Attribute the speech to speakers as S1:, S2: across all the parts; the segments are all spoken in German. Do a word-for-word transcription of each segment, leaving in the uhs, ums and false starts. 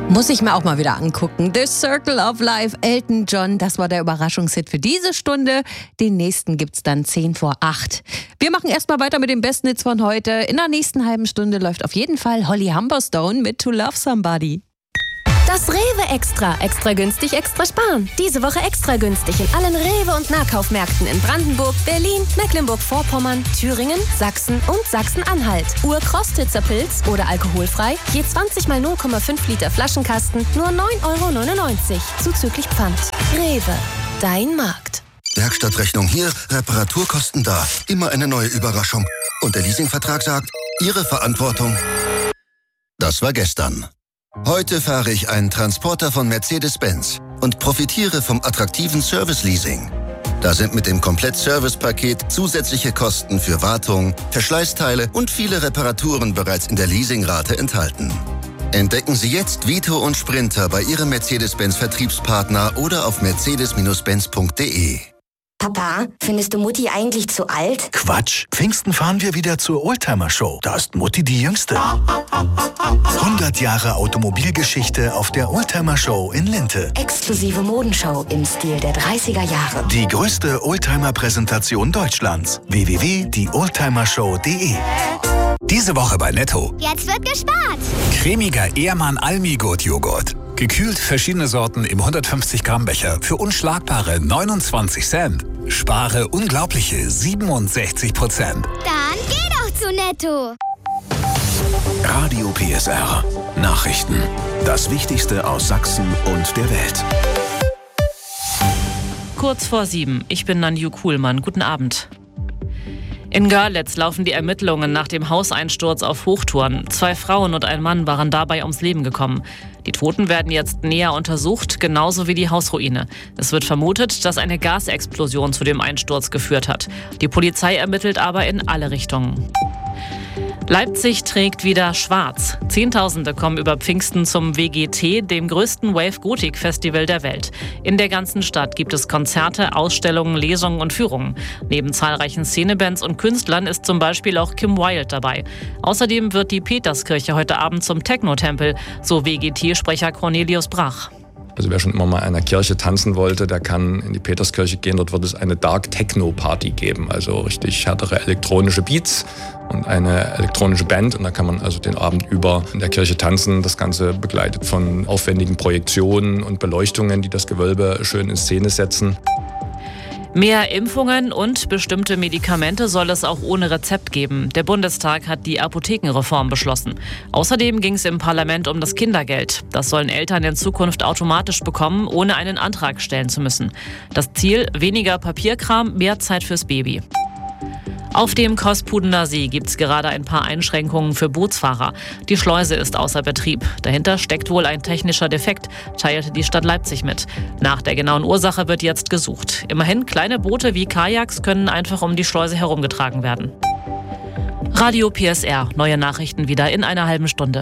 S1: Muss ich mir auch mal wieder angucken. The Circle of Life, Elton John, das war der Überraschungshit für diese Stunde. Den nächsten gibt's dann zehn vor acht. Wir machen erstmal weiter mit den besten Hits von heute. In der nächsten halben Stunde läuft auf jeden Fall Holly Humberstone mit To Love Somebody.
S2: Das Rewe Extra. Extra günstig, extra sparen. Diese Woche extra günstig in allen Rewe- und Nahkaufmärkten in Brandenburg, Berlin, Mecklenburg-Vorpommern, Thüringen, Sachsen und Sachsen-Anhalt. Ur-Krostitzer Pilz oder alkoholfrei, je zwanzig mal null Komma fünf Liter Flaschenkasten, nur neun Euro neunundneunzig, zuzüglich Pfand. Rewe, dein Markt.
S3: Werkstattrechnung hier, Reparaturkosten da. Immer eine neue Überraschung. Und der Leasingvertrag sagt, Ihre Verantwortung. Das war gestern. Heute fahre ich einen Transporter von Mercedes-Benz und profitiere vom attraktiven Service-Leasing. Da sind mit dem Komplett-Service-Paket zusätzliche Kosten für Wartung, Verschleißteile und viele Reparaturen bereits in der Leasingrate enthalten. Entdecken Sie jetzt Vito und Sprinter bei Ihrem Mercedes-Benz-Vertriebspartner oder auf mercedes Benz punkt de.
S4: Papa, findest du Mutti eigentlich zu alt?
S5: Quatsch. Pfingsten fahren wir wieder zur Oldtimer-Show. Da ist Mutti die Jüngste. hundert Jahre Automobilgeschichte auf der Oldtimer-Show in Linte.
S4: Exklusive Modenshow im Stil der dreißiger Jahre.
S5: Die größte Oldtimer-Präsentation Deutschlands. w w w punkt die oldtimer show punkt de.
S6: Diese Woche bei Netto.
S7: Jetzt wird gespart.
S6: Cremiger Ehrmann Almigurt-Joghurt. Gekühlt verschiedene Sorten im hundertfünfzig Gramm Becher für unschlagbare neunundzwanzig Cent. Spare unglaubliche siebenundsechzig Prozent.
S7: Dann geh doch zu Netto.
S8: Radio P S R. Nachrichten. Das Wichtigste aus Sachsen und der Welt.
S9: Kurz vor sieben. Ich bin Nanju Kuhlmann. Guten Abend. In Görlitz laufen die Ermittlungen nach dem Hauseinsturz auf Hochtouren. Zwei Frauen und ein Mann waren dabei ums Leben gekommen. Die Toten werden jetzt näher untersucht, genauso wie die Hausruine. Es wird vermutet, dass eine Gasexplosion zu dem Einsturz geführt hat. Die Polizei ermittelt aber in alle Richtungen. Leipzig trägt wieder schwarz. Zehntausende kommen über Pfingsten zum W G T, dem größten Wave-Gotik-Festival der Welt. In der ganzen Stadt gibt es Konzerte, Ausstellungen, Lesungen und Führungen. Neben zahlreichen Szenebands und Künstlern ist zum Beispiel auch Kim Wilde dabei. Außerdem wird die Peterskirche heute Abend zum Techno-Tempel, so W G T-Sprecher Cornelius Brach.
S10: Also wer schon immer mal in einer Kirche tanzen wollte, der kann in die Peterskirche gehen. Dort wird es eine Dark Techno Party geben, also richtig härtere elektronische Beats und eine elektronische Band. Und da kann man also den Abend über in der Kirche tanzen. Das Ganze begleitet von aufwendigen Projektionen und Beleuchtungen, die das Gewölbe schön in Szene setzen.
S9: Mehr Impfungen und bestimmte Medikamente soll es auch ohne Rezept geben. Der Bundestag hat die Apothekenreform beschlossen. Außerdem ging es im Parlament um das Kindergeld. Das sollen Eltern in Zukunft automatisch bekommen, ohne einen Antrag stellen zu müssen. Das Ziel: weniger Papierkram, mehr Zeit fürs Baby. Auf dem Kospudener See gibt es gerade ein paar Einschränkungen für Bootsfahrer. Die Schleuse ist außer Betrieb. Dahinter steckt wohl ein technischer Defekt, teilte die Stadt Leipzig mit. Nach der genauen Ursache wird jetzt gesucht. Immerhin, kleine Boote wie Kajaks können einfach um die Schleuse herumgetragen werden. Radio P S R, neue Nachrichten wieder in einer halben Stunde.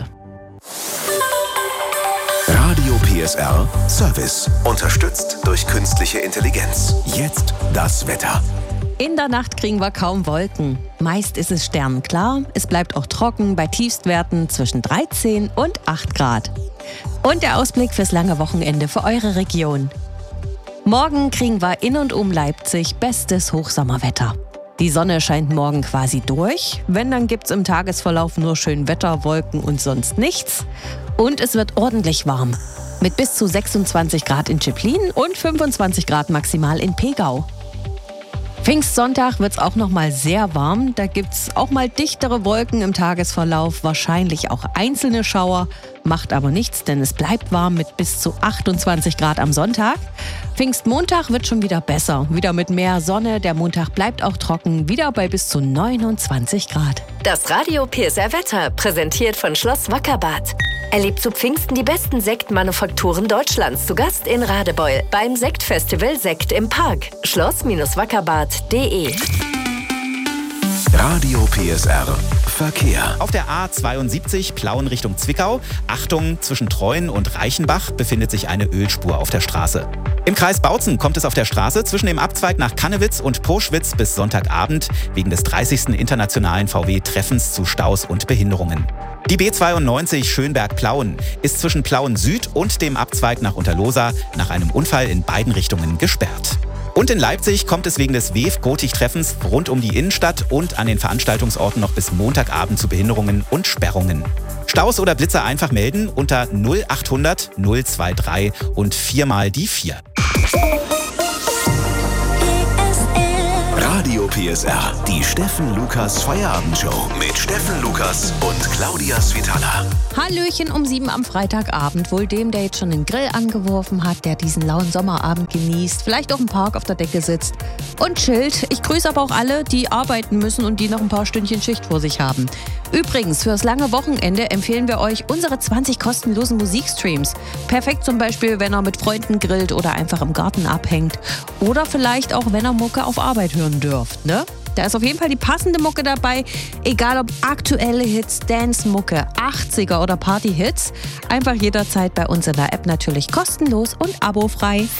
S8: Radio P S R Service. Unterstützt durch künstliche Intelligenz. Jetzt das Wetter.
S1: In der Nacht kriegen wir kaum Wolken. Meist ist es sternenklar. Es bleibt auch trocken bei Tiefstwerten zwischen dreizehn und acht Grad. Und der Ausblick fürs lange Wochenende für eure Region. Morgen kriegen wir in und um Leipzig bestes Hochsommerwetter. Die Sonne scheint morgen quasi durch. Wenn, dann gibt's im Tagesverlauf nur schön Wetter, Wolken und sonst nichts. Und es wird ordentlich warm. Mit bis zu sechsundzwanzig Grad in Zschipplin und fünfundzwanzig Grad maximal in Pegau. Pfingstsonntag wird's auch noch mal sehr warm. Da gibt's auch mal dichtere Wolken im Tagesverlauf, wahrscheinlich auch einzelne Schauer. Macht aber nichts, denn es bleibt warm mit bis zu achtundzwanzig Grad am Sonntag. Pfingstmontag wird schon wieder besser. Wieder mit mehr Sonne. Der Montag bleibt auch trocken, wieder bei bis zu neunundzwanzig Grad.
S2: Das Radio P S R Wetter, präsentiert von Schloss Wackerbarth. Erlebt zu Pfingsten die besten Sektmanufakturen Deutschlands. Zu Gast in Radebeul beim Sektfestival Sekt im Park. schloss Wackerbarth punkt de.
S8: Radio P S R Verkehr.
S11: Auf der A zweiundsiebzig Plauen Richtung Zwickau. Achtung, zwischen Treuen und Reichenbach befindet sich eine Ölspur auf der Straße. Im Kreis Bautzen kommt es auf der Straße zwischen dem Abzweig nach Kannewitz und Poschwitz bis Sonntagabend wegen des dreißigsten internationalen V W-Treffens zu Staus und Behinderungen. Die B zweiundneunzig Schönberg-Plauen ist zwischen Plauen Süd und dem Abzweig nach Unterlosa nach einem Unfall in beiden Richtungen gesperrt. Und in Leipzig kommt es wegen des W E F-Gotik-Treffens rund um die Innenstadt und an den Veranstaltungsorten noch bis Montagabend zu Behinderungen und Sperrungen. Staus oder Blitzer einfach melden unter null achthundert null drei drei und viermal die vier.
S8: Radio P S R, die Steffen Lukas Feierabendshow mit Steffen Lukas und Claudia Svitala.
S1: Hallöchen um sieben am Freitagabend. Wohl dem, der jetzt schon den Grill angeworfen hat, der diesen lauen Sommerabend genießt, vielleicht auch im Park auf der Decke sitzt und chillt. Ich grüße aber auch alle, die arbeiten müssen und die noch ein paar Stündchen Schicht vor sich haben. Übrigens, fürs lange Wochenende empfehlen wir euch unsere zwanzig kostenlosen Musikstreams. Perfekt zum Beispiel, wenn ihr mit Freunden grillt oder einfach im Garten abhängt. Oder vielleicht auch, wenn ihr Mucke auf Arbeit hören dürft, ne? Da ist auf jeden Fall die passende Mucke dabei, egal ob aktuelle Hits, Dance-Mucke, achtziger oder Party-Hits. Einfach jederzeit bei uns in der App natürlich kostenlos und abofrei.